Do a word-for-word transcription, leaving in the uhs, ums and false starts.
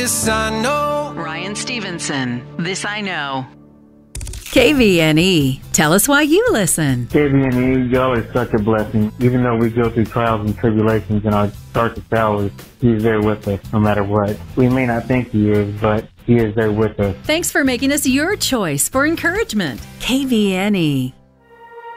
This I know. Ryan Stevenson, This I Know. K V N E. Tell us why you listen. K V N E, y'all are such a blessing. Even though we go through trials and tribulations in our darkest hours, He's there with us no matter what. We may not think He is, but He is there with us. Thanks for making us your choice for encouragement. K V N E.